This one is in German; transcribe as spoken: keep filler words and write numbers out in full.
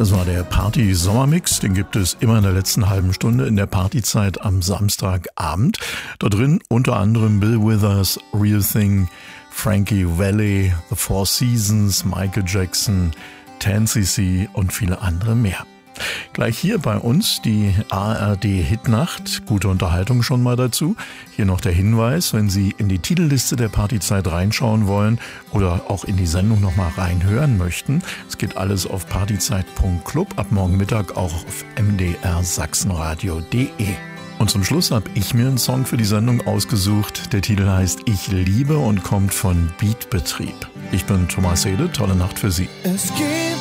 Das war der Party-Sommermix, den gibt es immer in der letzten halben Stunde in der Partyzeit am Samstagabend. Da drin unter anderem Bill Withers, Real Thing, Frankie Valli, The Four Seasons, Michael Jackson, ten C C und viele andere mehr. Gleich hier bei uns die A R D-Hitnacht. Gute Unterhaltung schon mal dazu. Hier noch der Hinweis, wenn Sie in die Titelliste der Partyzeit reinschauen wollen oder auch in die Sendung nochmal reinhören möchten. Es geht alles auf partyzeit punkt club, ab morgen Mittag auch auf m d r sachsenradio punkt d e. Und zum Schluss habe ich mir einen Song für die Sendung ausgesucht. Der Titel heißt Ich liebe und kommt von Beatbetrieb. Ich bin Thomas Hede, tolle Nacht für Sie. Es gibt